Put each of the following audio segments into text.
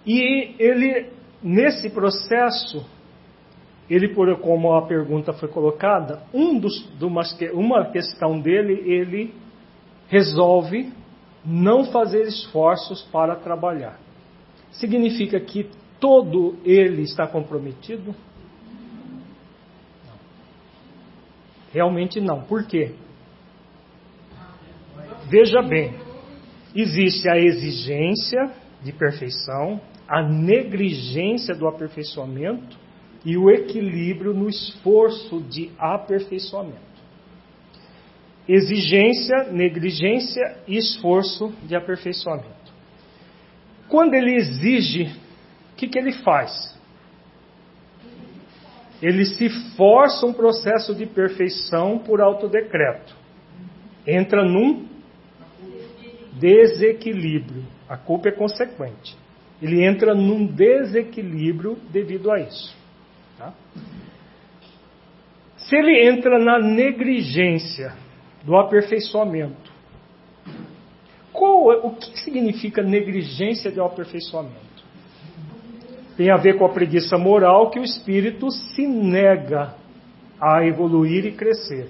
E ele, nesse processo, como a pergunta foi colocada, uma questão dele, ele resolve não fazer esforços para trabalhar. Significa que todo ele está comprometido? Não. Realmente não. Por quê? Veja bem, existe a exigência de perfeição, a negligência do aperfeiçoamento e o equilíbrio no esforço de aperfeiçoamento. Exigência, negligência e esforço de aperfeiçoamento. Quando ele exige, o que ele faz? Ele se força um processo de perfeição por autodecreto. Entra num desequilíbrio. A culpa é consequente. Ele entra num desequilíbrio devido a isso. Tá? Se ele entra na negligência do aperfeiçoamento, o que significa negligência do aperfeiçoamento? Tem a ver com a preguiça moral, que o espírito se nega a evoluir e crescer.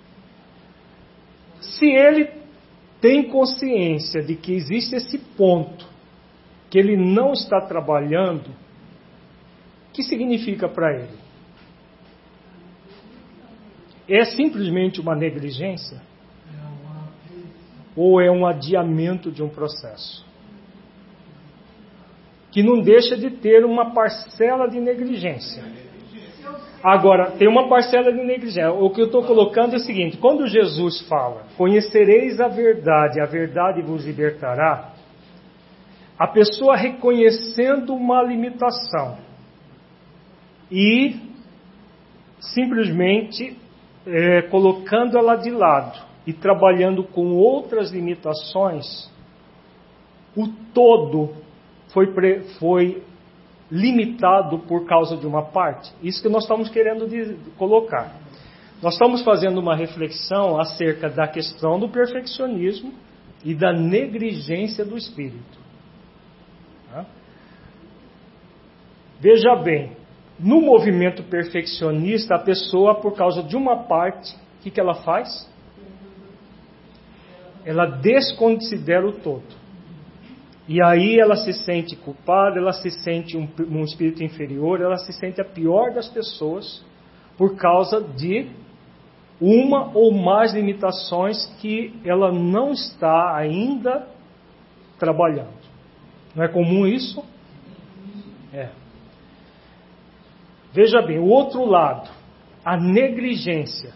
Se ele tem consciência de que existe esse ponto que ele não está trabalhando, o que significa para ele? É simplesmente uma negligência? Ou é um adiamento de um processo? Que não deixa de ter uma parcela de negligência. Agora, tem uma parcela de negligência. O que eu estou colocando é o seguinte: quando Jesus fala, conhecereis a verdade vos libertará, a pessoa reconhecendo uma limitação e simplesmente colocando ela de lado e trabalhando com outras limitações, o todo foi limitado por causa de uma parte. Isso que nós estamos querendo colocar. Nós estamos fazendo uma reflexão acerca da questão do perfeccionismo e da negligência do espírito. Tá? Veja bem, no movimento perfeccionista, a pessoa, por causa de uma parte, o que ela faz? Ela desconsidera o todo. E aí ela se sente culpada, ela se sente um espírito inferior, ela se sente a pior das pessoas por causa de uma ou mais limitações que ela não está ainda trabalhando. Não é comum isso? É. Veja bem, o outro lado, a negligência.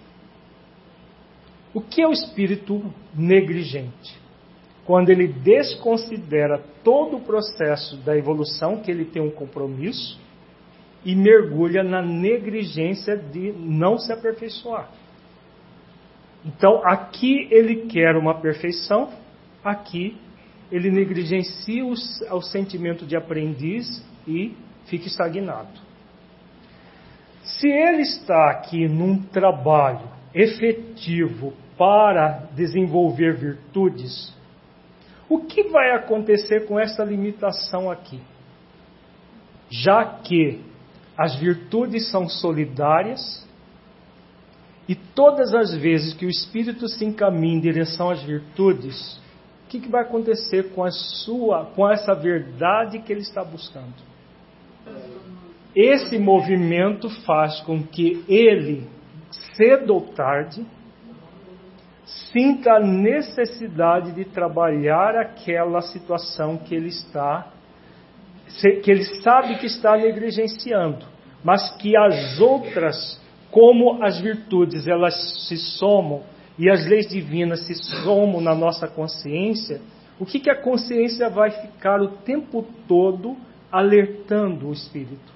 O que é o espírito negligente? Quando ele desconsidera todo o processo da evolução, que ele tem um compromisso, e mergulha na negligência de não se aperfeiçoar. Então, aqui ele quer uma perfeição, aqui ele negligencia o sentimento de aprendiz e fica estagnado. Se ele está aqui num trabalho efetivo para desenvolver virtudes, o que vai acontecer com essa limitação aqui? Já que as virtudes são solidárias e todas as vezes que o espírito se encaminha em direção às virtudes, o que vai acontecer com essa verdade que ele está buscando? Esse movimento faz com que ele, cedo ou tarde, sinta a necessidade de trabalhar aquela situação que ele sabe que está negligenciando, mas que as outras, como as virtudes, elas se somam e as leis divinas se somam na nossa consciência, o que a consciência vai ficar o tempo todo alertando o espírito?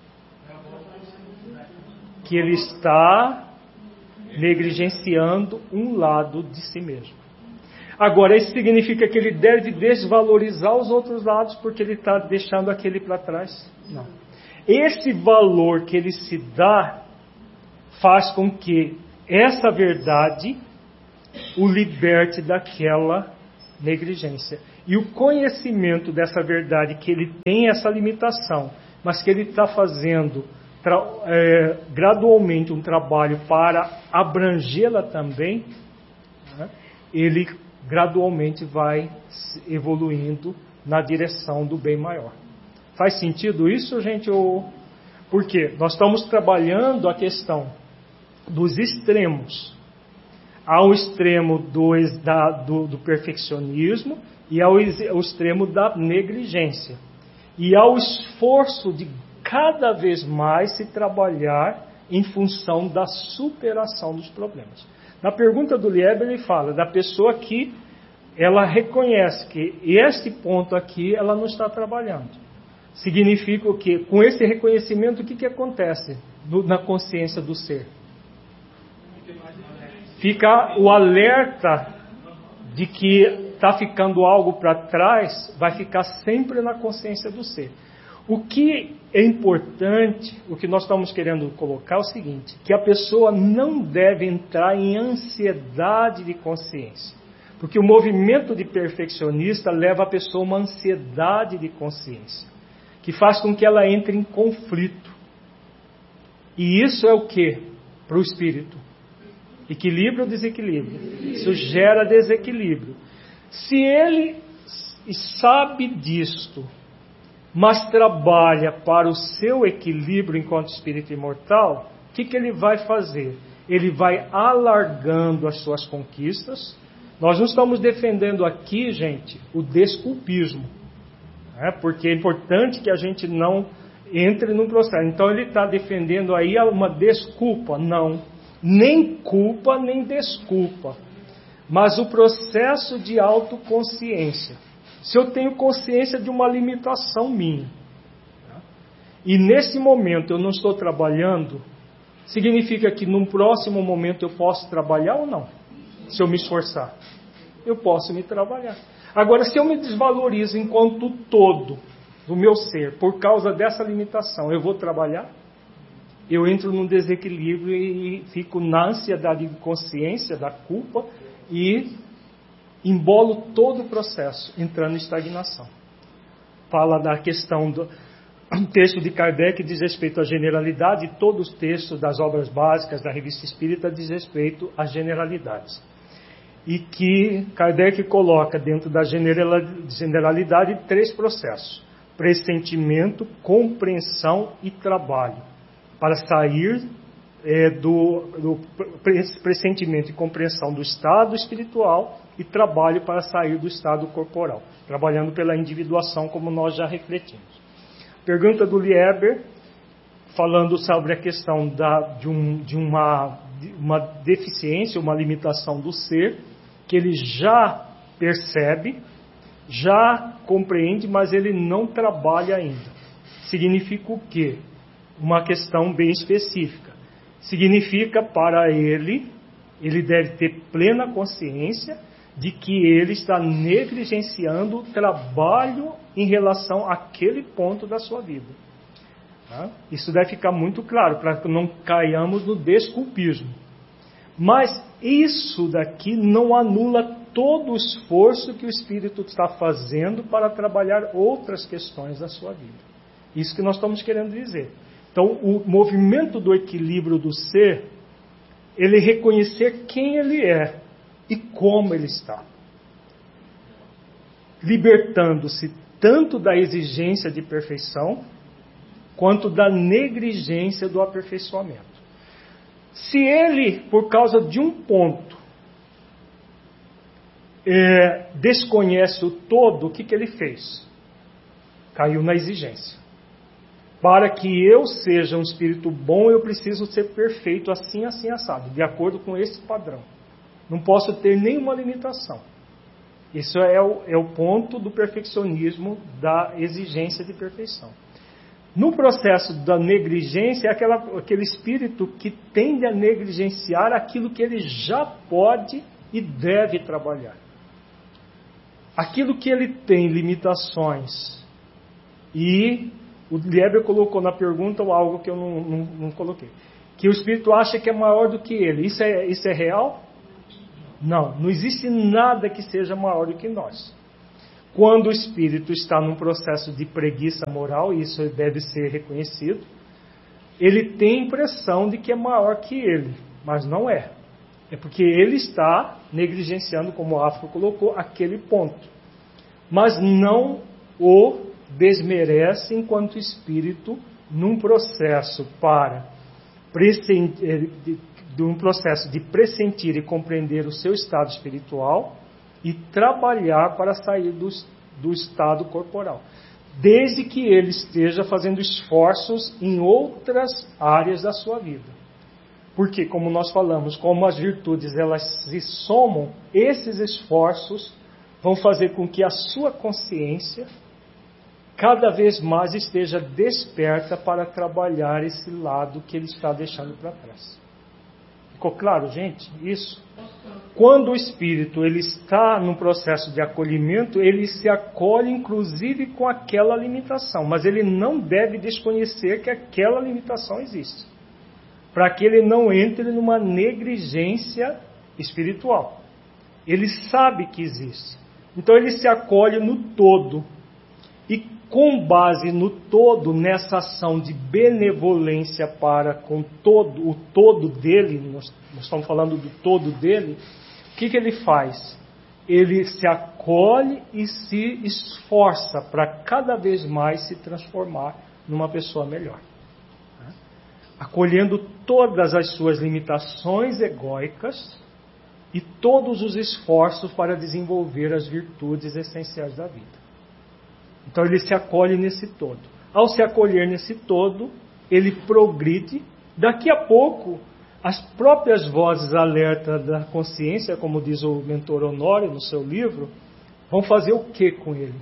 Que ele está negligenciando um lado de si mesmo. Agora, isso significa que ele deve desvalorizar os outros lados porque ele está deixando aquele para trás? Não. Esse valor que ele se dá faz com que essa verdade o liberte daquela negligência. E o conhecimento dessa verdade, que ele tem essa limitação, mas que ele está fazendo gradualmente um trabalho para abrangê-la também, né? Ele gradualmente vai evoluindo na direção do bem maior. Faz sentido isso, gente? Porque nós estamos trabalhando a questão dos extremos. Há o extremo do perfeccionismo e há o extremo da negligência. E há o esforço de cada vez mais se trabalhar em função da superação dos problemas. Na pergunta do Lieber, ele fala da pessoa que ela reconhece que este ponto aqui ela não está trabalhando. Significa o quê? Com esse reconhecimento, o que acontece na consciência do ser? Fica o alerta de que está ficando algo para trás, vai ficar sempre na consciência do ser. O que é importante, o que nós estamos querendo colocar é o seguinte, que a pessoa não deve entrar em ansiedade de consciência. Porque o movimento de perfeccionista leva a pessoa a uma ansiedade de consciência, que faz com que ela entre em conflito. E isso é o que para o espírito? Equilíbrio ou desequilíbrio? Isso gera desequilíbrio. Se ele sabe disto, mas trabalha para o seu equilíbrio enquanto espírito imortal, o que ele vai fazer? Ele vai alargando as suas conquistas. Nós não estamos defendendo aqui, gente, o desculpismo, né? Porque é importante que a gente não entre no processo. Então ele está defendendo aí uma desculpa. Não, nem culpa, nem desculpa, mas o processo de autoconsciência. Se eu tenho consciência de uma limitação minha, e nesse momento eu não estou trabalhando, significa que num próximo momento eu posso trabalhar ou não? Se eu me esforçar, eu posso me trabalhar. Agora, se eu me desvalorizo enquanto todo do meu ser, por causa dessa limitação, eu vou trabalhar? Eu entro num desequilíbrio e fico na ansiedade de consciência, da culpa, e embolo todo o processo, entrando em estagnação. Fala da questão do texto de Kardec diz respeito à generalidade, e todos os textos das obras básicas da Revista Espírita diz respeito às generalidades. E que Kardec coloca dentro da generalidade 3 processos: pressentimento, compreensão e trabalho, para sair do pressentimento e compreensão do estado espiritual e trabalho para sair do estado corporal, trabalhando pela individuação, como nós já refletimos. Pergunta do Lieber, falando sobre a questão de uma deficiência, uma limitação do ser, que ele já percebe, já compreende, mas ele não trabalha ainda. Significa o quê? Uma questão bem específica. Significa para ele deve ter plena consciência de que ele está negligenciando o trabalho em relação àquele ponto da sua vida. Tá? Isso deve ficar muito claro, para que não caiamos no desculpismo. Mas isso daqui não anula todo o esforço que o Espírito está fazendo para trabalhar outras questões da sua vida. Isso que nós estamos querendo dizer. Então, o movimento do equilíbrio do ser, ele reconhecer quem ele é e como ele está, libertando-se tanto da exigência de perfeição quanto da negligência do aperfeiçoamento. Se ele, por causa de um ponto, desconhece o todo, o que ele fez? Caiu na exigência. Para que eu seja um espírito bom, eu preciso ser perfeito, assim, assim, assado, de acordo com esse padrão. Não posso ter nenhuma limitação. Isso é o ponto do perfeccionismo, da exigência de perfeição. No processo da negligência, é aquele espírito que tende a negligenciar aquilo que ele já pode e deve trabalhar. Aquilo que ele tem limitações. E o Lieber colocou na pergunta algo que eu não coloquei. Que o espírito acha que é maior do que ele. Isso é real? Não existe nada que seja maior do que nós. Quando o espírito está num processo de preguiça moral, isso deve ser reconhecido, ele tem a impressão de que é maior que ele, mas não é. É porque ele está negligenciando, como o Afro colocou, aquele ponto. Mas não o desmerece enquanto espírito num processo de pressentir e compreender o seu estado espiritual e trabalhar para sair do estado corporal. Desde que ele esteja fazendo esforços em outras áreas da sua vida. Porque, como nós falamos, como as virtudes elas se somam, esses esforços vão fazer com que a sua consciência cada vez mais esteja desperta para trabalhar esse lado que ele está deixando para trás. Ficou claro, gente? Isso. Quando o espírito ele está num processo de acolhimento, ele se acolhe inclusive com aquela limitação, mas ele não deve desconhecer que aquela limitação existe, para que ele não entre numa negligência espiritual. Ele sabe que existe. Então ele se acolhe no todo. E com base no todo, nessa ação de benevolência para com todo, o todo dele, nós estamos falando do todo dele, o que ele faz? Ele se acolhe e se esforça para cada vez mais se transformar numa pessoa melhor. Acolhendo todas as suas limitações egóicas e todos os esforços para desenvolver as virtudes essenciais da vida. Então ele se acolhe nesse todo. Ao se acolher nesse todo, ele progride. Daqui a pouco, as próprias vozes alerta da consciência, como diz o mentor Honório no seu livro, vão fazer o que com ele?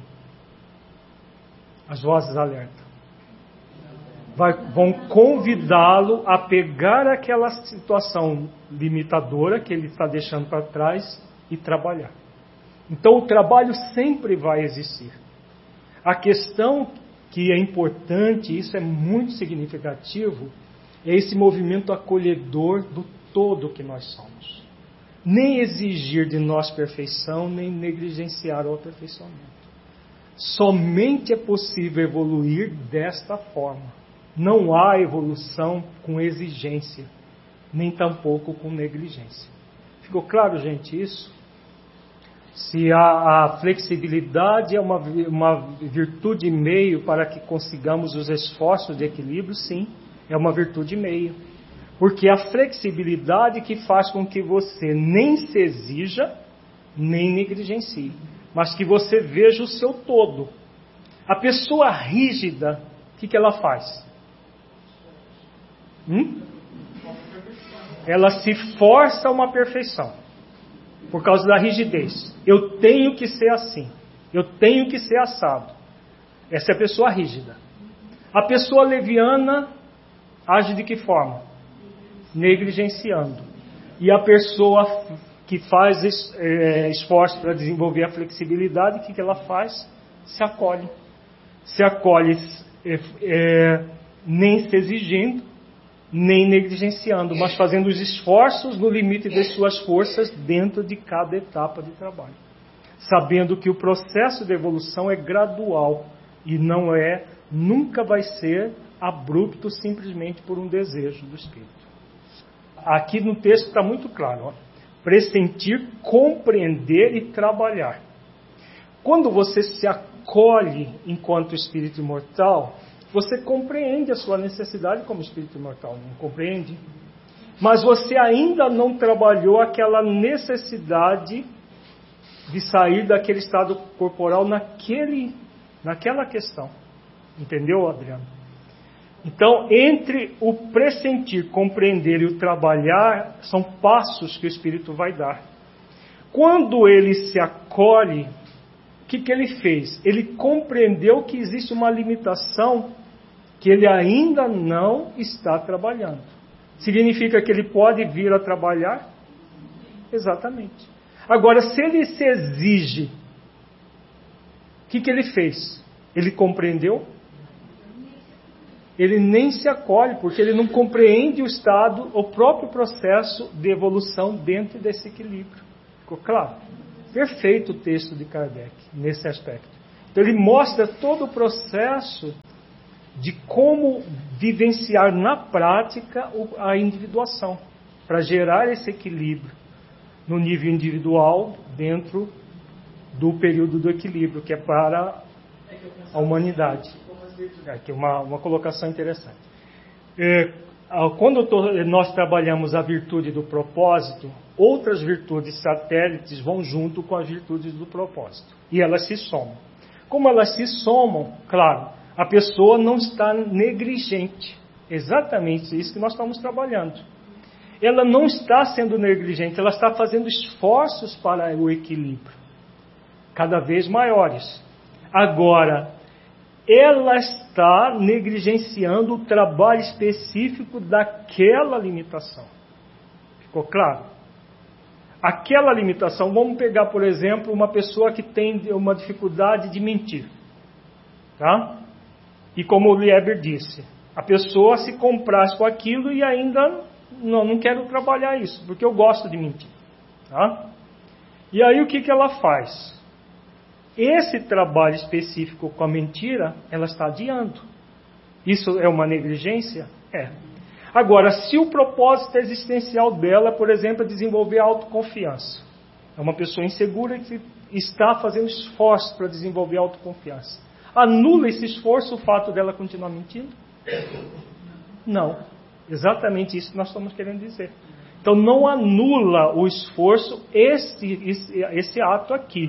As vozes alerta. Vão convidá-lo a pegar aquela situação limitadora que ele está deixando para trás e trabalhar. Então o trabalho sempre vai existir. A questão que é importante, isso é muito significativo, é esse movimento acolhedor do todo que nós somos. Nem exigir de nós perfeição, nem negligenciar o aperfeiçoamento. Somente é possível evoluir desta forma. Não há evolução com exigência, nem tampouco com negligência. Ficou claro, gente, isso? Se a flexibilidade é uma virtude meio para que consigamos os esforços de equilíbrio, sim, é uma virtude meio. Porque é a flexibilidade que faz com que você nem se exija, nem negligencie, mas que você veja o seu todo. A pessoa rígida, o que ela faz? Ela se força a uma perfeição. Por causa da rigidez. Eu tenho que ser assim. Eu tenho que ser assado. Essa é a pessoa rígida. A pessoa leviana age de que forma? Negligenciando. E a pessoa que faz esforço para desenvolver a flexibilidade, o que ela faz? Se acolhe. Se acolhe nem se exigindo, nem negligenciando, mas fazendo os esforços no limite das suas forças dentro de cada etapa de trabalho. Sabendo que o processo de evolução é gradual e nunca vai ser abrupto simplesmente por um desejo do espírito. Aqui no texto está muito claro, ó. Pressentir, compreender e trabalhar. Quando você se acolhe enquanto espírito imortal, você compreende a sua necessidade como espírito imortal, não compreende? Mas você ainda não trabalhou aquela necessidade de sair daquele estado corporal naquela questão. Entendeu, Adriano? Então, entre o pressentir, compreender e o trabalhar, são passos que o espírito vai dar. Quando ele se acolhe, o que ele fez? Ele compreendeu que existe uma limitação que ele ainda não está trabalhando. Significa que ele pode vir a trabalhar? Exatamente. Agora, se ele se exige, o que ele fez? Ele compreendeu? Ele nem se acolhe, porque ele não compreende o estado, o próprio processo de evolução dentro desse equilíbrio. Ficou claro? perfeito o texto de Kardec nesse aspecto. Então ele mostra todo o processo de como vivenciar na prática a individuação, para gerar esse equilíbrio no nível individual dentro do período do equilíbrio, que é para a humanidade. Aqui uma colocação interessante. Quando nós trabalhamos a virtude do propósito, outras virtudes satélites vão junto com as virtudes do propósito. E elas se somam. Como elas se somam, claro, a pessoa não está negligente. Exatamente isso que nós estamos trabalhando. Ela não está sendo negligente, ela está fazendo esforços para o equilíbrio, cada vez maiores. Agora, ela está negligenciando o trabalho específico daquela limitação. Ficou claro? Aquela limitação, vamos pegar, por exemplo, uma pessoa que tem uma dificuldade de mentir. Tá? E como o Lieber disse, a pessoa se compraz com aquilo e ainda não quero trabalhar isso, porque eu gosto de mentir. Tá? E aí o que ela faz? Esse trabalho específico com a mentira, ela está adiando. Isso é uma negligência? É. Agora, se o propósito existencial dela, por exemplo, é desenvolver a autoconfiança. É uma pessoa insegura que está fazendo esforço para desenvolver a autoconfiança. Anula esse esforço o fato dela continuar mentindo? Não. Exatamente isso que nós estamos querendo dizer. Então, não anula o esforço esse ato aqui.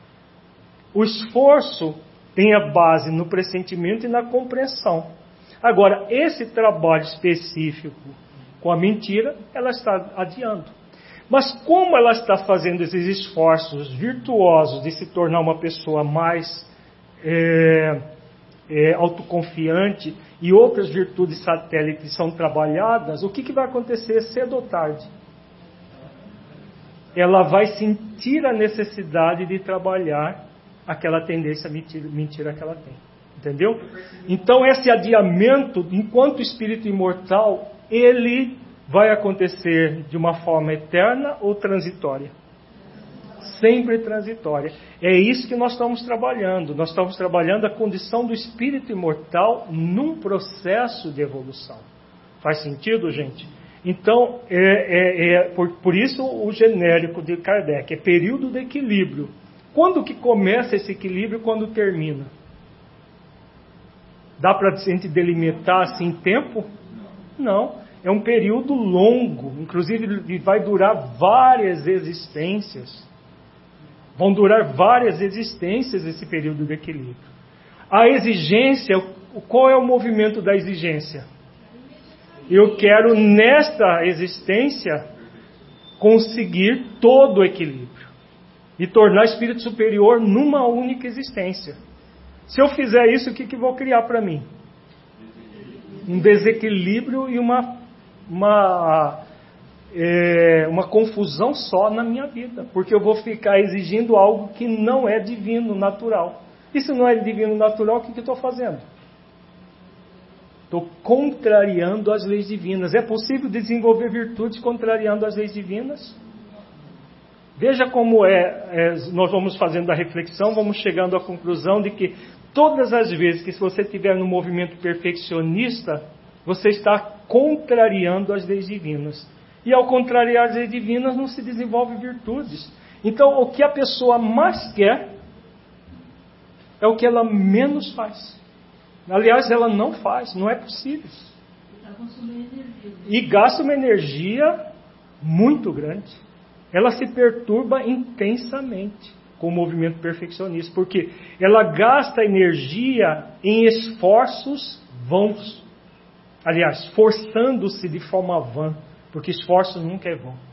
O esforço tem a base no pressentimento e na compreensão. Agora, esse trabalho específico com a mentira, ela está adiando. Mas como ela está fazendo esses esforços virtuosos de se tornar uma pessoa mais autoconfiante e outras virtudes satélites são trabalhadas, o que vai acontecer cedo ou tarde? Ela vai sentir a necessidade de trabalhar aquela tendência mentira que ela tem. Entendeu? Então esse adiamento, enquanto espírito imortal, ele vai acontecer de uma forma eterna ou transitória? Sempre transitória. É isso que nós estamos trabalhando. Nós estamos trabalhando a condição do espírito imortal num processo de evolução. Faz sentido, gente? Então, por isso o genérico de Kardec é período de equilíbrio. Quando que começa esse equilíbrio e quando termina? Dá para a gente delimitar assim tempo? Não. É um período longo. Inclusive vai durar várias existências. Vão durar várias existências esse período de equilíbrio. A exigência, qual é o movimento da exigência? Eu quero nesta existência conseguir todo o equilíbrio. E tornar espírito superior numa única existência. Se eu fizer isso, o que vou criar para mim? Um desequilíbrio e uma confusão só na minha vida. Porque eu vou ficar exigindo algo que não é divino, natural. E se não é divino, natural, o que eu estou fazendo? Estou contrariando as leis divinas. É possível desenvolver virtudes contrariando as leis divinas? Veja como nós vamos fazendo a reflexão, vamos chegando à conclusão de que todas as vezes que você estiver no movimento perfeccionista, você está contrariando as leis divinas. E ao contrariar as leis divinas não se desenvolve virtudes. Então o que a pessoa mais quer é o que ela menos faz. Aliás, ela não faz, não é possível. E gasta uma energia muito grande. Ela se perturba intensamente com o movimento perfeccionista, porque ela gasta energia em esforços vãos. Aliás, forçando-se de forma vã, porque esforço nunca é vão.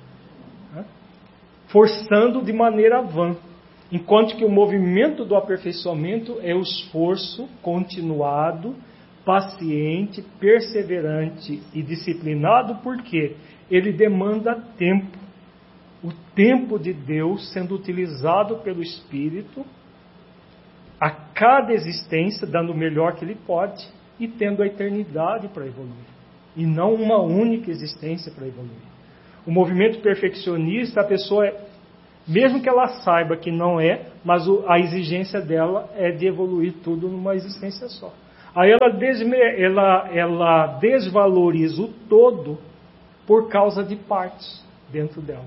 Forçando de maneira vã. Enquanto que o movimento do aperfeiçoamento é o esforço continuado, paciente, perseverante e disciplinado, porque ele demanda tempo. O tempo de Deus sendo utilizado pelo Espírito a cada existência, dando o melhor que ele pode e tendo a eternidade para evoluir. E não uma única existência para evoluir. O movimento perfeccionista, a pessoa Mesmo que ela saiba que não é, mas a exigência dela é de evoluir tudo numa existência só. Aí ela desvaloriza o todo por causa de partes dentro dela.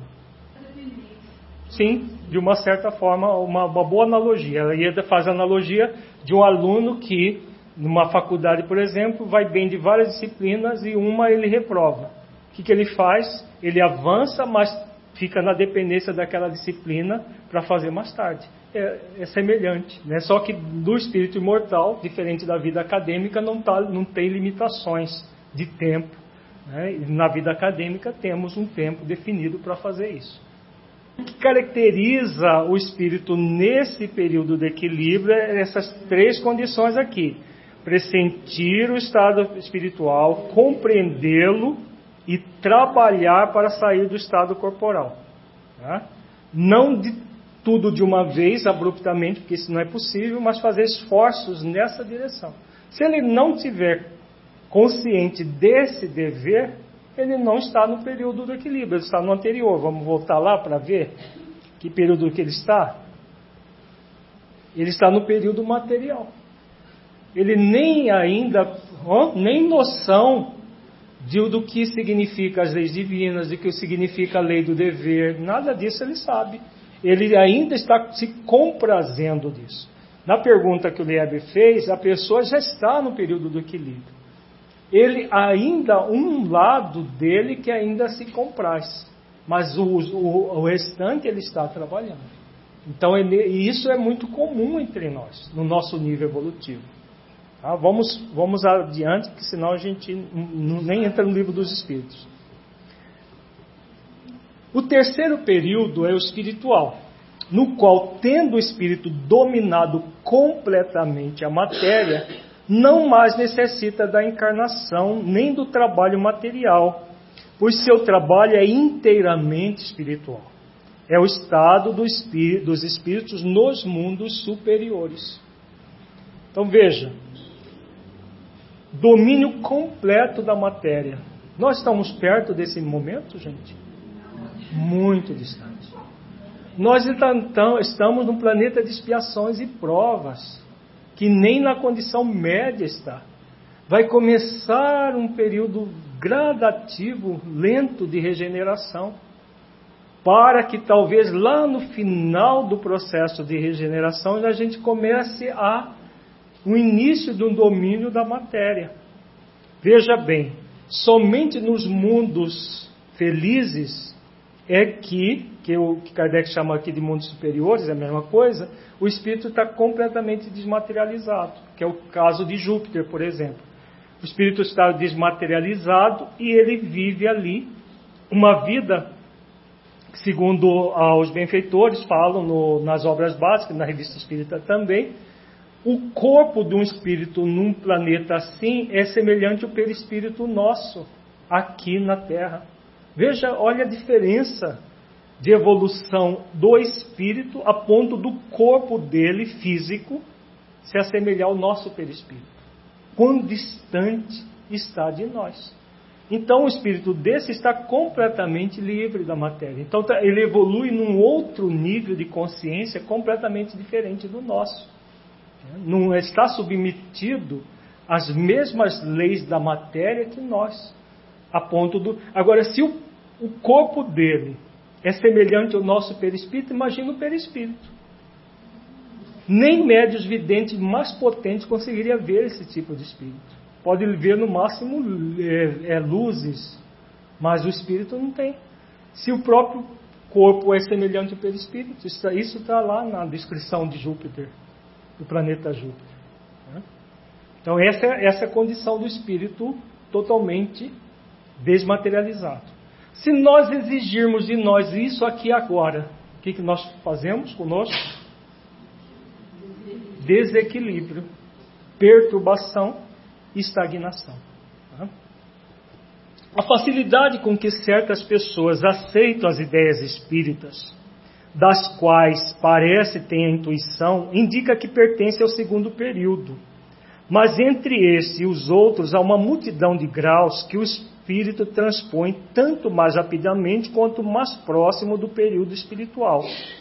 Sim, de uma certa forma, uma boa analogia. Ela ia fazer a analogia de um aluno que, numa faculdade, por exemplo, vai bem de várias disciplinas e uma ele reprova. O que ele faz? Ele avança, mas fica na dependência daquela disciplina para fazer mais tarde. É semelhante, né? Só que do espírito imortal, diferente da vida acadêmica, não tem limitações de tempo, né? E na vida acadêmica temos um tempo definido para fazer isso. O que caracteriza o espírito nesse período de equilíbrio é essas três condições aqui: pressentir o estado espiritual, compreendê-lo e trabalhar para sair do estado corporal. Tá? Não de tudo de uma vez, abruptamente, porque isso não é possível, mas fazer esforços nessa direção. Se ele não tiver consciente desse dever, ele não está no período do equilíbrio, ele está no anterior. Vamos voltar lá para ver que período que ele está? Ele está no período material. Ele nem ainda, nem noção do que significa as leis divinas, de que significa a lei do dever, nada disso ele sabe. Ele ainda está se comprazendo disso. Na pergunta que o Lieber fez, a pessoa já está no período do equilíbrio. Ele ainda, um lado dele que ainda se compraz, mas o restante ele está trabalhando. Então isso é muito comum entre nós, no nosso nível evolutivo. Tá? Vamos adiante, porque senão a gente nem entra no livro dos Espíritos. O terceiro período é o espiritual, no qual, tendo o espírito dominado completamente a matéria, não mais necessita da encarnação nem do trabalho material, pois seu trabalho é inteiramente espiritual. É o estado dos espíritos nos mundos superiores. Então veja, domínio completo da matéria. Nós estamos perto desse momento, gente? Muito distante. Nós estamos num planeta de expiações e provas, que nem na condição média está. Vai começar um período gradativo, lento de regeneração, para que talvez lá no final do processo de regeneração a gente comece o início de um domínio da matéria. Veja bem, somente nos mundos felizes é que o que Kardec chama aqui de mundos superiores, é a mesma coisa, o espírito está completamente desmaterializado, que é o caso de Júpiter, por exemplo. O espírito está desmaterializado e ele vive ali uma vida, segundo os benfeitores falam nas obras básicas, na Revista Espírita também, o corpo de um espírito num planeta assim é semelhante ao perispírito nosso, aqui na Terra. Veja, olha a diferença de evolução do espírito a ponto do corpo dele, físico, se assemelhar ao nosso perispírito. Quão distante está de nós. Então o espírito desse está completamente livre da matéria. Então ele evolui num outro nível de consciência completamente diferente do nosso. Não está submetido às mesmas leis da matéria que nós. A ponto do... Agora, se o corpo dele é semelhante ao nosso perispírito, imagina o perispírito. Nem médios videntes mais potentes conseguiriam ver esse tipo de espírito. Pode ver no máximo luzes, mas o espírito não tem. Se o próprio corpo é semelhante ao perispírito, isso está lá na descrição de Júpiter, do planeta Júpiter. Então essa é a condição do espírito totalmente desmaterializado. Se nós exigirmos de nós isso aqui agora, o que nós fazemos conosco? Desequilíbrio, perturbação e estagnação. A facilidade com que certas pessoas aceitam as ideias espíritas, das quais parece ter a intuição, indica que pertence ao segundo período. Mas entre esse e os outros há uma multidão de graus que o espírito transpõe tanto mais rapidamente quanto mais próximo do período espiritual.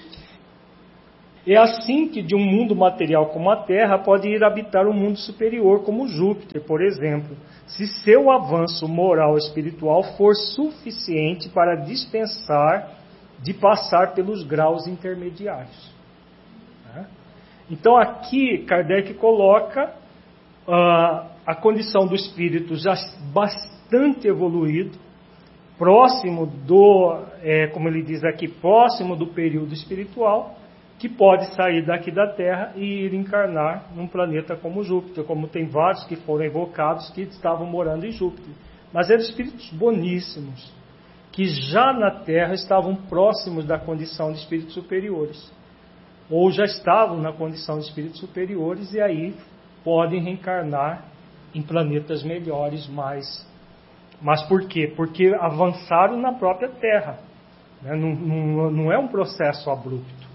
É assim que de um mundo material como a Terra pode ir habitar um mundo superior como Júpiter, por exemplo, se seu avanço moral e espiritual for suficiente para dispensar de passar pelos graus intermediários. Então aqui Kardec coloca a condição do espírito já bastante evoluído, próximo do, como ele diz aqui, próximo do período espiritual, que pode sair daqui da Terra e ir encarnar num planeta como Júpiter, como tem vários que foram evocados que estavam morando em Júpiter. Mas eram espíritos boníssimos, que já na Terra estavam próximos da condição de espíritos superiores, ou já estavam na condição de espíritos superiores e aí podem reencarnar em planetas melhores, mas por quê? Porque avançaram na própria Terra, né? Não é um processo abrupto.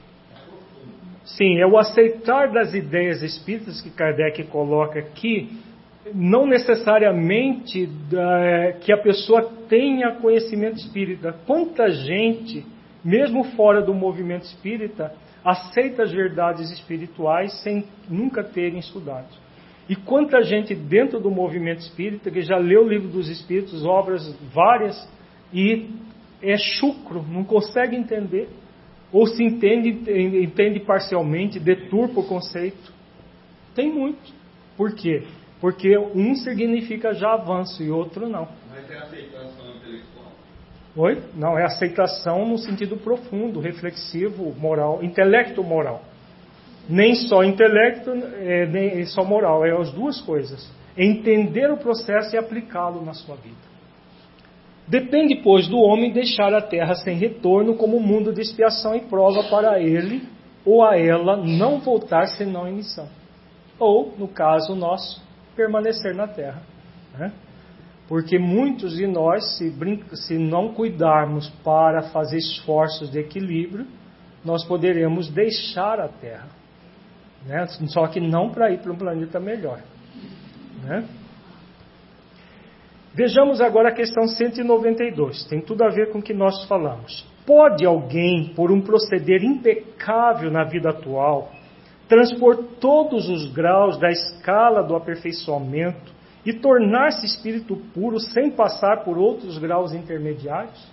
Sim, é o aceitar das ideias espíritas que Kardec coloca aqui, não necessariamente que a pessoa tenha conhecimento espírita. Quanta gente, mesmo fora do movimento espírita, aceita as verdades espirituais sem nunca terem estudado. E quanta gente dentro do movimento espírita que já leu o Livro dos Espíritos, obras várias, e é chucro, não consegue entender, ou se entende parcialmente, deturpa o conceito. Tem muito. Por quê? Porque um significa já avanço e outro não. Mas é aceitação intelectual? Oi? Não, é aceitação no sentido profundo, reflexivo, moral, intelecto moral. Nem só intelecto, nem só moral, é as duas coisas. É entender o processo e aplicá-lo na sua vida. Depende, pois, do homem deixar a terra sem retorno como mundo de expiação e prova para ele ou a ela não voltar senão em missão. Ou, no caso nosso, permanecer na terra. Né? Porque muitos de nós, se não cuidarmos para fazer esforços de equilíbrio, nós poderemos deixar a terra. Né? Só que não para ir para um planeta melhor. Né? Vejamos agora a questão 192, tem tudo a ver com o que nós falamos. Pode alguém, por um proceder impecável na vida atual, transpor todos os graus da escala do aperfeiçoamento e tornar-se espírito puro sem passar por outros graus intermediários?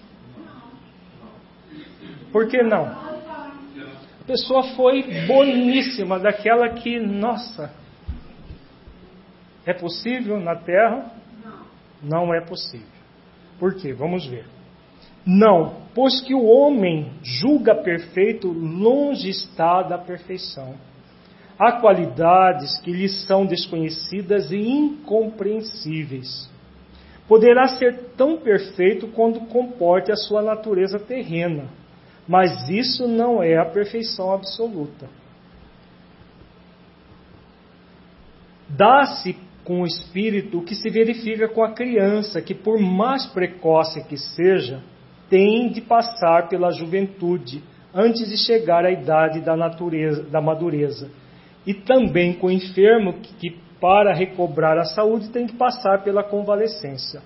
Por que não? A pessoa foi boníssima, daquela que, nossa, é possível na Terra? Não é possível. Por quê? Vamos ver. Não, pois que o homem julga perfeito, longe está da perfeição. Há qualidades que lhe são desconhecidas e incompreensíveis. Poderá ser tão perfeito quanto comporte a sua natureza terrena, mas isso não é a perfeição absoluta. Dá-se com o espírito o que se verifica com a criança, que por mais precoce que seja, tem de passar pela juventude antes de chegar à idade da madureza. E também com o enfermo que para recobrar a saúde tem que passar pela convalescência.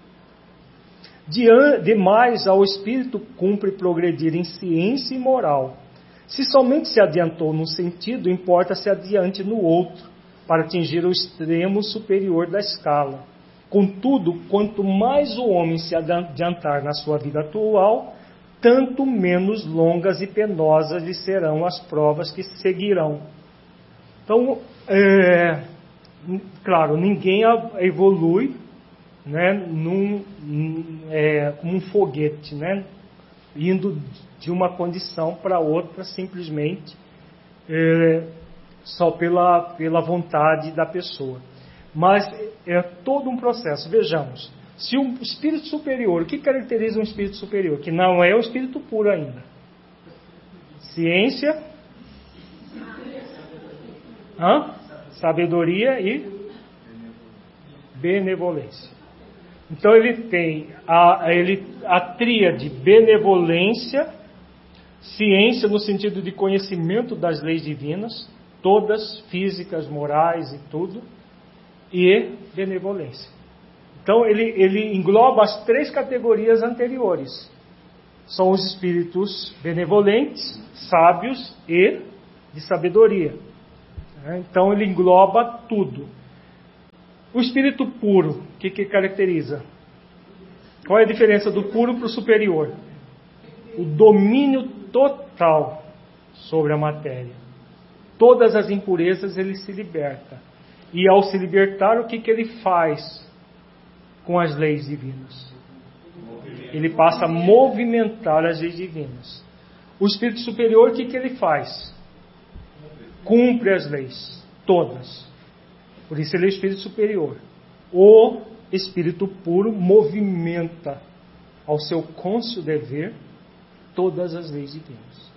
Demais ao espírito cumpre progredir em ciência e moral. Se somente se adiantou num sentido, importa se adiante no outro, para atingir o extremo superior da escala. Contudo, quanto mais o homem se adiantar na sua vida atual, tanto menos longas e penosas lhe serão as provas que seguirão. Então, claro, ninguém evolui, né, como um foguete, né, indo de uma condição para outra simplesmente só pela vontade da pessoa. Mas é todo um processo. Vejamos, se um espírito superior, o que caracteriza um espírito superior? Que não é o espírito puro ainda. Ciência, sabedoria e benevolência. Então ele tem a tríade benevolência, ciência no sentido de conhecimento das leis divinas, todas físicas, morais e tudo, e benevolência. Então ele engloba as 3 categorias anteriores. São os espíritos benevolentes, sábios e de sabedoria. Então ele engloba tudo. O espírito puro, o que caracteriza? Qual é a diferença do puro para o superior? O domínio total sobre a matéria. Todas as impurezas ele se liberta. E ao se libertar, o que ele faz com as leis divinas? Ele passa a movimentar as leis divinas. O espírito superior, o que ele faz? Cumpre as leis, todas. Por isso ele é o espírito superior. O espírito puro movimenta ao seu cônscio dever todas as leis divinas.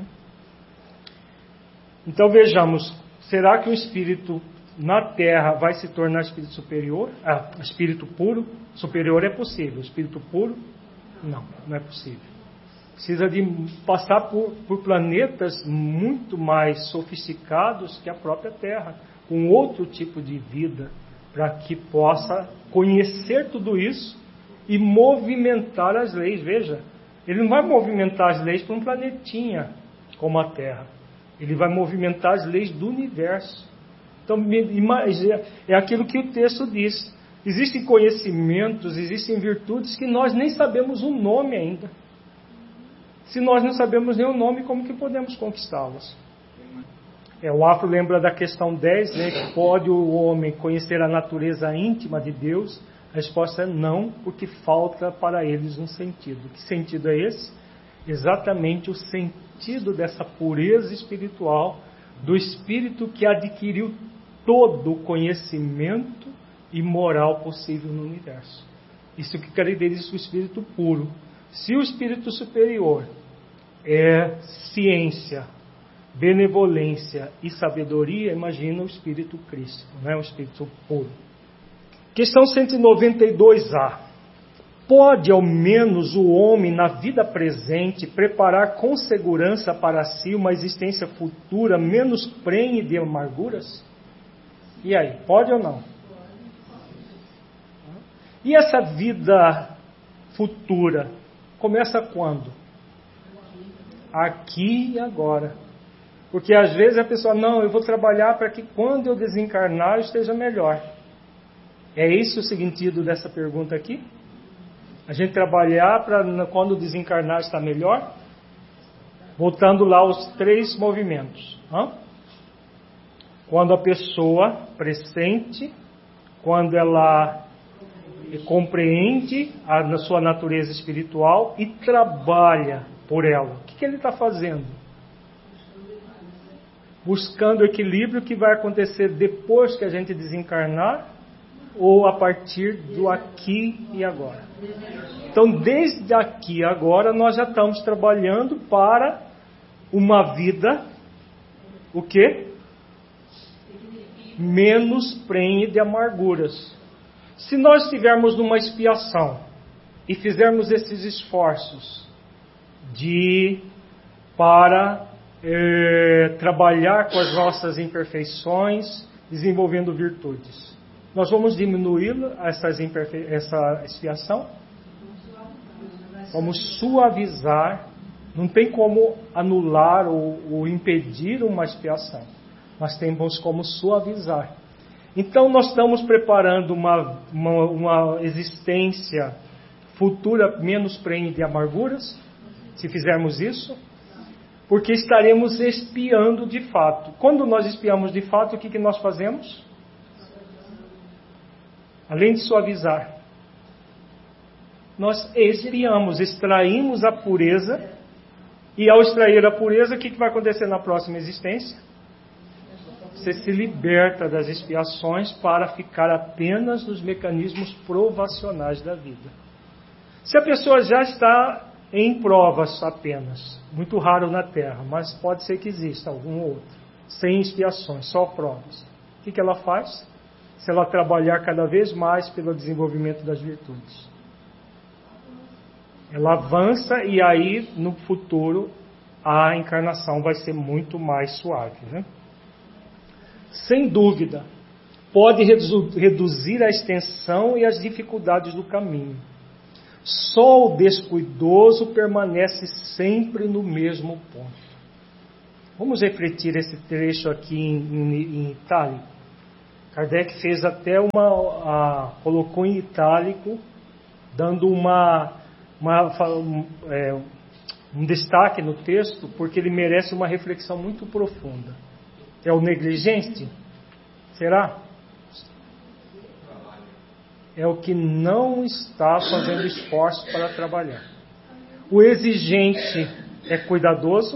Então vejamos, será que o espírito na Terra vai se tornar espírito superior? Espírito puro? Superior é possível. Espírito puro? Não é possível. Precisa de passar por planetas muito mais sofisticados que a própria Terra, com outro tipo de vida, para que possa conhecer tudo isso e movimentar as leis. Veja, ele não vai movimentar as leis para um planetinha como a Terra. Ele vai movimentar as leis do universo. Então, é aquilo que o texto diz. Existem conhecimentos, existem virtudes que nós nem sabemos o nome ainda. Se nós não sabemos nem o nome, como que podemos conquistá-las? O Afro lembra da questão 10, né, que pode o homem conhecer a natureza íntima de Deus? A resposta é não, porque falta para eles um sentido. Que sentido é esse? Exatamente o sentido dessa pureza espiritual, do espírito que adquiriu todo o conhecimento e moral possível no universo. Isso que caracteriza o espírito puro. Se o espírito superior é ciência, benevolência e sabedoria, imagina o espírito Cristo, o espírito puro. Questão 192A. Pode ao menos o homem na vida presente preparar com segurança para si uma existência futura menos prenhe de amarguras? E aí, pode ou não? E essa vida futura começa quando? Aqui e agora. Porque às vezes a pessoa, eu vou trabalhar para que quando eu desencarnar eu esteja melhor. É esse o sentido dessa pergunta aqui? A gente trabalhar para quando desencarnar estar melhor? Voltando lá aos 3 movimentos. Quando a pessoa pressente, quando ela compreende a sua natureza espiritual e trabalha por ela. O que ele está fazendo? Buscando o equilíbrio que vai acontecer depois que a gente desencarnar ou a partir do aqui e agora. Então, desde aqui e agora, nós já estamos trabalhando para uma vida, o quê? Menos prenhe de amarguras. Se nós estivermos numa expiação e fizermos esses esforços para trabalhar com as nossas imperfeições, desenvolvendo virtudes, nós vamos diminuir essa expiação? Vamos suavizar. Não tem como anular ou impedir uma expiação, mas temos como suavizar. Então nós estamos preparando uma existência futura menos prenhe de amarguras, se fizermos isso, porque estaremos expiando de fato. Quando nós expiamos de fato, o que nós fazemos? Além de suavizar, nós expiamos, extraímos a pureza, e ao extrair a pureza, o que vai acontecer na próxima existência? Você se liberta das expiações para ficar apenas nos mecanismos provacionais da vida. Se a pessoa já está em provas apenas, muito raro na Terra, mas pode ser que exista algum outro, sem expiações, só provas. O que ela faz? Se ela trabalhar cada vez mais pelo desenvolvimento das virtudes. Ela avança e aí, no futuro, a encarnação vai ser muito mais suave, né? sem dúvida, pode reduzir a extensão e as dificuldades do caminho. Só o descuidoso permanece sempre no mesmo ponto. Vamos refletir esse trecho aqui em itálico. Kardec fez até colocou em itálico, dando um destaque no texto, porque ele merece uma reflexão muito profunda. É o negligente? Será? É o que não está fazendo esforço para trabalhar. O exigente é cuidadoso?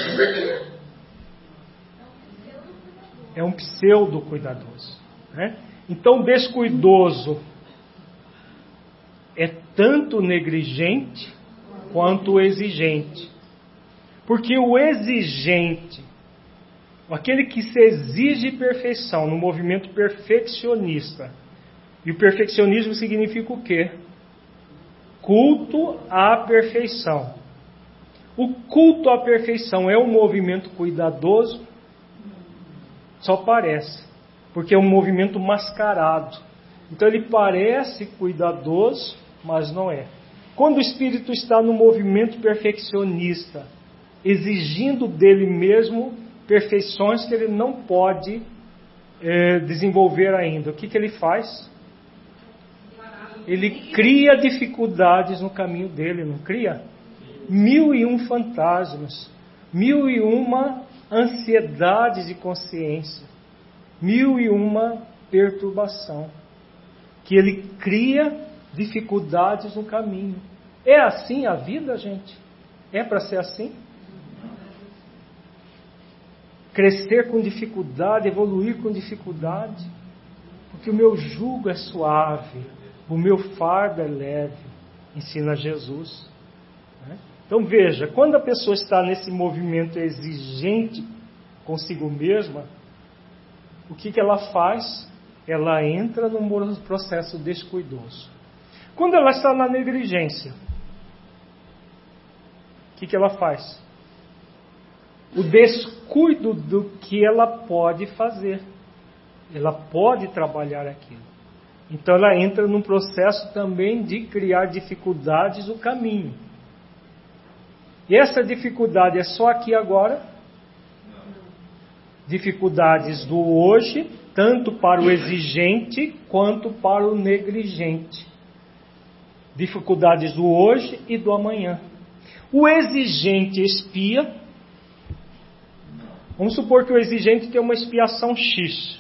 É um pseudo-cuidadoso, né? Então, descuidoso é tanto negligente quanto exigente. Porque o exigente, aquele que se exige perfeição no movimento perfeccionista, e o perfeccionismo significa o quê? Culto à perfeição. O culto à perfeição é um movimento cuidadoso? Só parece, porque é um movimento mascarado. Então ele parece cuidadoso, mas não é. Quando o espírito está no movimento perfeccionista, exigindo dele mesmo perfeições que ele não pode desenvolver ainda, o que ele faz? Ele cria dificuldades no caminho dele, não cria? 1001 fantasmas, 1001 ansiedades de consciência, 1001 perturbação, que ele cria dificuldades no caminho. É assim a vida, gente? É para ser assim? Crescer com dificuldade, evoluir com dificuldade, porque o meu jugo é suave, o meu fardo é leve, ensina Jesus. Então veja, quando a pessoa está nesse movimento exigente consigo mesma, o que ela faz? Ela entra num processo descuidoso. Quando ela está na negligência, o que ela faz? O descuido do que ela pode fazer. Ela pode trabalhar aquilo. Então ela entra num processo também de criar dificuldades no caminho. E essa dificuldade é só aqui agora? Dificuldades do hoje, tanto para o exigente quanto para o negligente. Dificuldades do hoje e do amanhã. O exigente expia. Vamos supor que o exigente tem uma expiação X.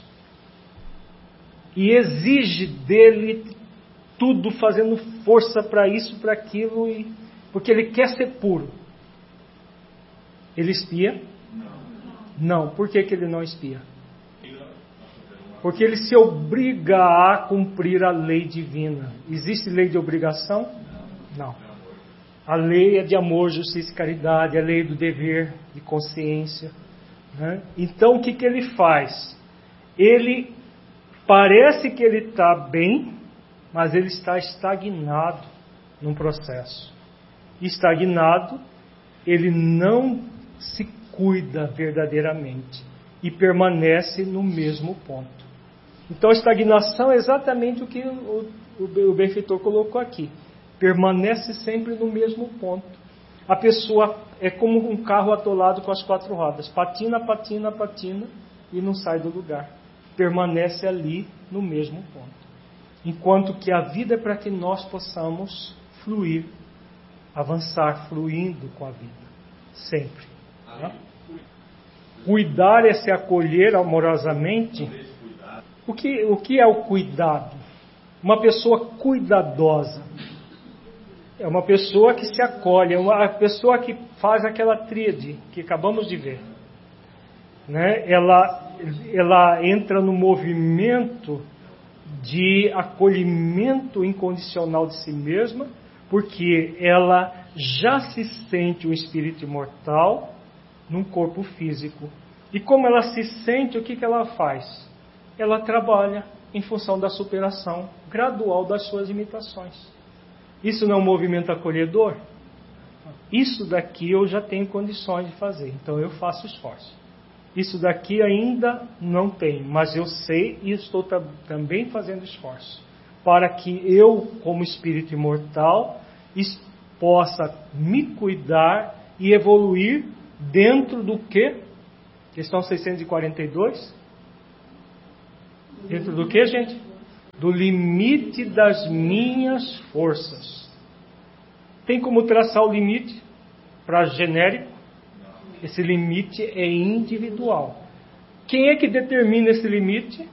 E exige dele tudo, fazendo força para isso, para aquilo, porque ele quer ser puro. Ele expia? Não. Por que ele não expia? Porque ele se obriga a cumprir a lei divina. Existe lei de obrigação? Não. A lei é de amor, justiça e caridade, a lei do dever, de consciência. Né? Então o que ele faz? Ele parece que ele está bem, mas ele está estagnado num processo. Estagnado, ele não se cuida verdadeiramente e permanece no mesmo ponto. Então a estagnação é exatamente o que o benfeitor colocou aqui. Permanece sempre no mesmo ponto. A pessoa é como um carro atolado com as 4 rodas. Patina, patina, patina e não sai do lugar. Permanece ali no mesmo ponto. Enquanto que a vida é para que nós possamos fluir, avançar, fluindo com a vida. Sempre. Tá? Cuidar é se acolher amorosamente. O que é o cuidado? Uma pessoa cuidadosa é uma pessoa que se acolhe, é uma pessoa que faz aquela tríade que acabamos de ver. Né? Ela entra no movimento de acolhimento incondicional de si mesma, porque ela já se sente um espírito imortal num corpo físico. E como ela se sente, o que ela faz? Ela trabalha em função da superação gradual das suas limitações. Isso não é um movimento acolhedor? Isso daqui eu já tenho condições de fazer, então eu faço esforço. isso daqui ainda não tem, mas eu sei e estou também fazendo esforço para que eu, como espírito imortal, possa me cuidar e evoluir dentro do que? Questão 642? Dentro do que, gente? Do limite das minhas forças. Tem como traçar o limite para genérico? Esse limite é individual. Quem é que determina esse limite?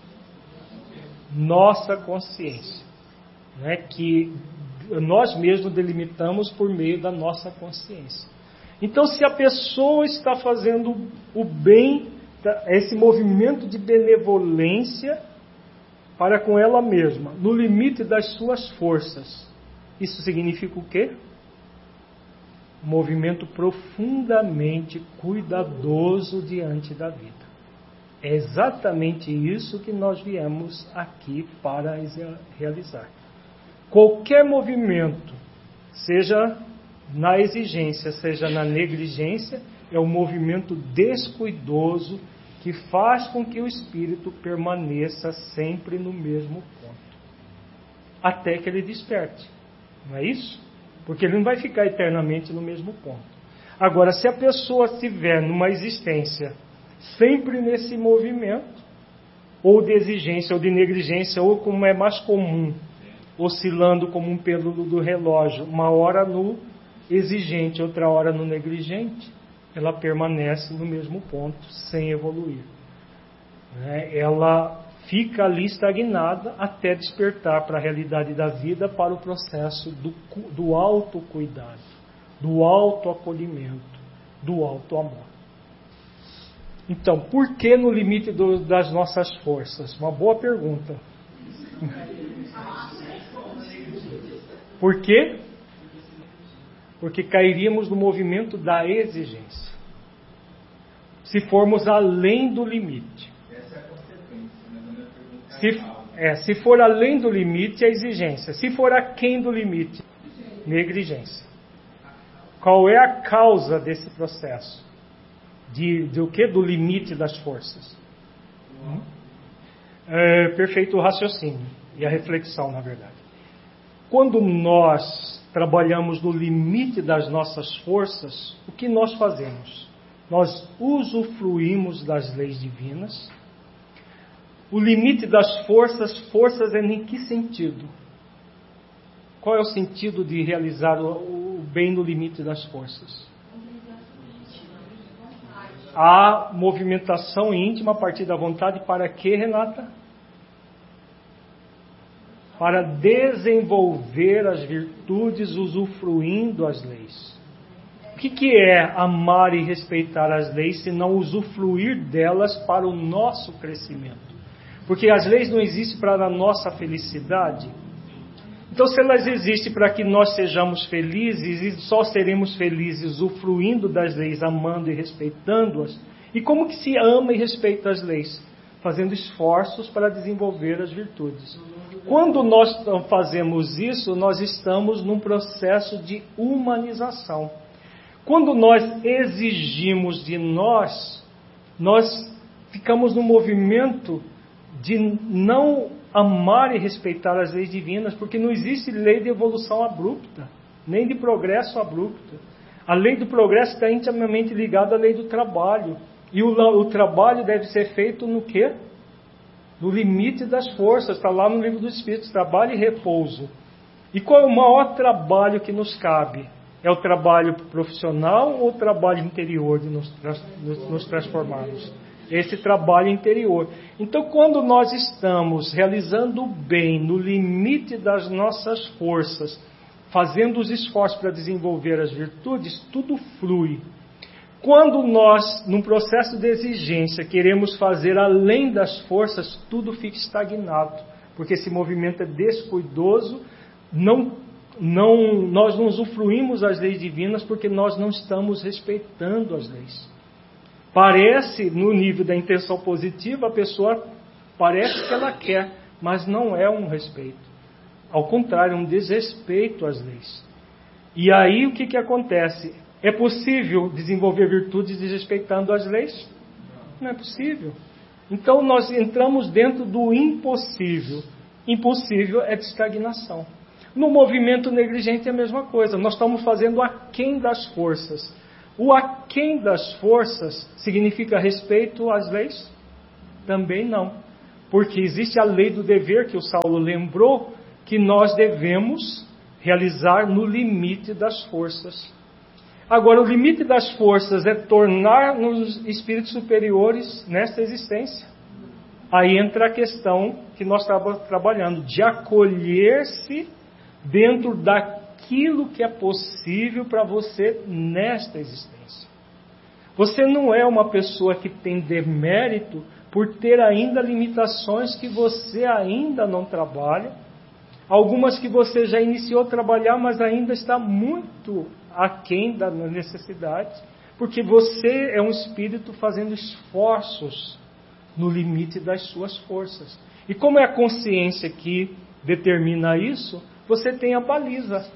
Nossa consciência. Né? Que nós mesmos delimitamos por meio da nossa consciência. Então, se a pessoa está fazendo o bem, esse movimento de benevolência para com ela mesma, no limite das suas forças, isso significa o quê? Um movimento profundamente cuidadoso diante da vida. É exatamente isso que nós viemos aqui para realizar. Qualquer movimento, seja na exigência, seja na negligência, é um movimento descuidoso que faz com que o espírito permaneça sempre no mesmo ponto, até que ele desperte. Não é isso? Porque ele não vai ficar eternamente no mesmo ponto. Agora, se a pessoa estiver numa existência sempre nesse movimento, ou de exigência, ou de negligência, ou como é mais comum, oscilando como um pêndulo do relógio, uma hora no exigente, outra hora no negligente, ela permanece no mesmo ponto, sem evoluir. Ela fica ali estagnada até despertar para a realidade da vida, para o processo do autocuidado, do autoacolhimento, do autoamor. Então, por que no limite das nossas forças? Uma boa pergunta. Por quê? Porque cairíamos no movimento da exigência. Se formos além do limite. Essa é a consequência, né? Minha pergunta é se for além do limite, é exigência. Se for aquém do limite, negligência. Qual é a causa desse processo? Do que? Do limite das forças. Perfeito o raciocínio e a reflexão, na verdade. Quando nós trabalhamos no limite das nossas forças, o que nós fazemos? Nós usufruímos das leis divinas. O limite das forças é em que sentido? Qual é o sentido de realizar o bem no limite das forças? A movimentação íntima a partir da vontade para quê, Renata? Para desenvolver as virtudes usufruindo as leis. O que é amar e respeitar as leis se não usufruir delas para o nosso crescimento? Porque as leis não existem para a nossa felicidade. Então, se elas existem para que nós sejamos felizes, e só seremos felizes usufruindo das leis, amando e respeitando-as, e como que se ama e respeita as leis? Fazendo esforços para desenvolver as virtudes. Quando nós fazemos isso, nós estamos num processo de humanização. Quando nós exigimos de nós ficamos num movimento de não amar e respeitar as leis divinas, porque não existe lei de evolução abrupta, nem de progresso abrupto. A lei do progresso está intimamente ligada à lei do trabalho. E o trabalho deve ser feito no quê? No limite das forças. Está lá no livro dos Espíritos, trabalho e repouso. E qual é o maior trabalho que nos cabe? É o trabalho profissional ou o trabalho interior de nos transformarmos? Esse trabalho interior. Então, quando nós estamos realizando o bem no limite das nossas forças, fazendo os esforços para desenvolver as virtudes, tudo flui. Quando nós, num processo de exigência, queremos fazer além das forças, tudo fica estagnado, porque esse movimento é descuidoso, nós não usufruímos as leis divinas porque nós não estamos respeitando as leis. Parece, no nível da intenção positiva, a pessoa parece que ela quer, mas não é um respeito. Ao contrário, é um desrespeito às leis. E aí o que acontece? É possível desenvolver virtudes desrespeitando as leis? Não é possível. Então nós entramos dentro do impossível. Impossível é de estagnação. No movimento negligente é a mesma coisa. Nós estamos fazendo aquém das forças. O aquém das forças significa respeito às leis? Também não. Porque existe a lei do dever que o Saulo lembrou, que nós devemos realizar no limite das forças. Agora, o limite das forças é tornar-nos espíritos superiores nesta existência. Aí entra a questão que nós estamos trabalhando, de acolher-se dentro daquilo que é possível para você nesta existência. Você não é uma pessoa que tem demérito por ter ainda limitações que você ainda não trabalha, algumas que você já iniciou a trabalhar, mas ainda está muito aquém da necessidade, porque você é um espírito fazendo esforços no limite das suas forças. E como é a consciência que determina isso, você tem a baliza.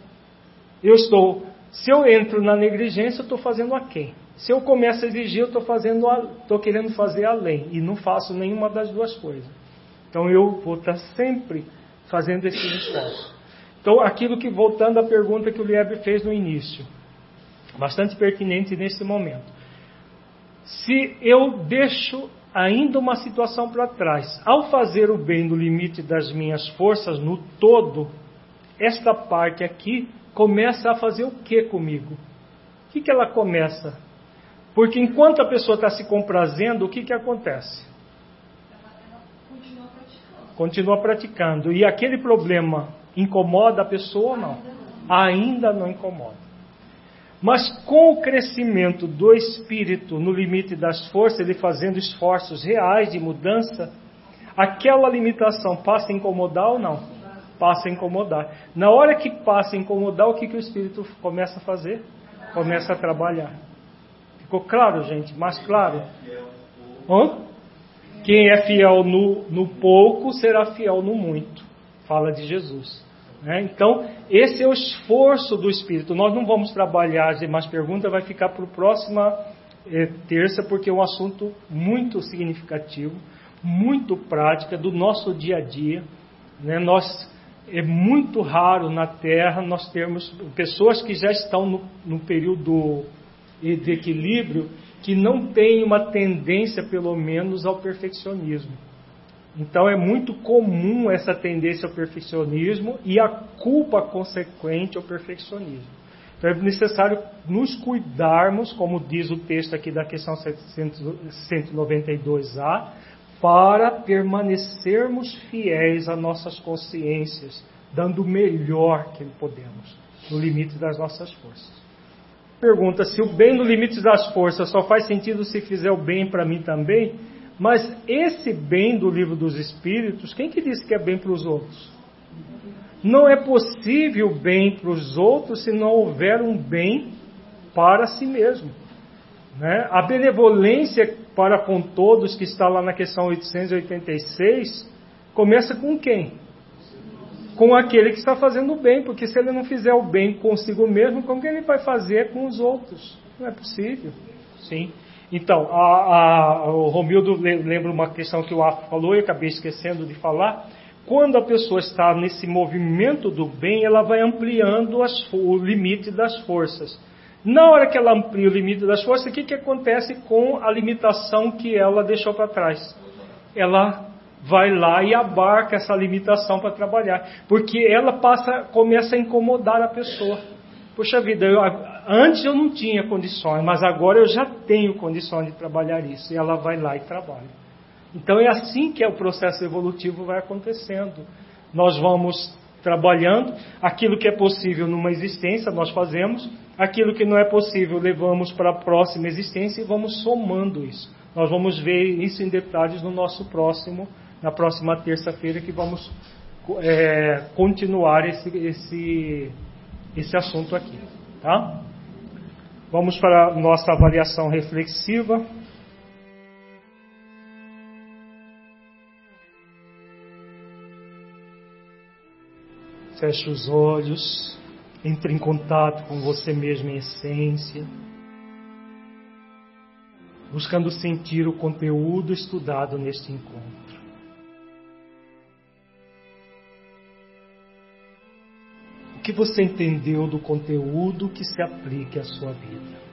Se eu entro na negligência, eu estou fazendo aquém. Se eu começo a exigir, eu estou querendo fazer além, e não faço nenhuma das duas coisas. Então eu vou estar sempre fazendo esse esforço. Então, aquilo que, voltando à pergunta que o Lieber fez no início, bastante pertinente nesse momento. Se eu deixo ainda uma situação para trás, ao fazer o bem no limite das minhas forças, no todo, esta parte aqui começa a fazer o que comigo? O que ela começa? Porque enquanto a pessoa está se comprazendo, o que acontece? Ela continua praticando. Continua praticando. E aquele problema incomoda a pessoa ou não? Ainda não incomoda. Mas com o crescimento do espírito no limite das forças, ele fazendo esforços reais de mudança, aquela limitação passa a incomodar ou não? Passa a incomodar. Na hora que passa a incomodar, o que o espírito começa a fazer? Começa a trabalhar. Ficou claro, gente? Mais claro? Quem é fiel no pouco, será fiel no muito. Fala de Jesus. Então, esse é o esforço do Espírito. Nós não vamos trabalhar as demais perguntas, vai ficar para a próxima terça, porque é um assunto muito significativo, muito prático, do nosso dia a dia. É muito raro na Terra nós termos pessoas que já estão no período de equilíbrio, que não têm uma tendência, pelo menos, ao perfeccionismo. Então é muito comum essa tendência ao perfeccionismo e a culpa consequente ao perfeccionismo. Então é necessário nos cuidarmos, como diz o texto aqui da questão 192A, para permanecermos fiéis às nossas consciências, dando o melhor que podemos, no limite das nossas forças. Pergunta, se o bem no limite das forças só faz sentido se fizer o bem para mim também, mas esse bem do livro dos Espíritos, quem que disse que é bem para os outros? Não é possível bem para os outros se não houver um bem para si mesmo. A benevolência para com todos, que está lá na questão 886, começa com quem? Com aquele que está fazendo o bem, porque se ele não fizer o bem consigo mesmo, como que ele vai fazer com os outros? Não é possível. Sim. Então, o Romildo lembra uma questão que o Afro falou, e eu acabei esquecendo de falar. Quando a pessoa está nesse movimento do bem, ela vai ampliando o limite das forças. Na hora que ela amplia o limite das forças, o que acontece com a limitação que ela deixou para trás? Ela vai lá e abarca essa limitação para trabalhar, porque ela começa a incomodar a pessoa. Poxa vida, antes eu não tinha condições, mas agora eu já tenho condições de trabalhar isso. E ela vai lá e trabalha. Então é assim que o processo evolutivo vai acontecendo. Nós vamos trabalhando, aquilo que é possível numa existência nós fazemos, aquilo que não é possível levamos para a próxima existência e vamos somando isso. Nós vamos ver isso em detalhes na próxima terça-feira, que vamos continuar esse assunto aqui, tá? Vamos para a nossa avaliação reflexiva. Feche os olhos, entre em contato com você mesmo em essência. buscando sentir o conteúdo estudado neste encontro. O que você entendeu do conteúdo que se aplique à sua vida?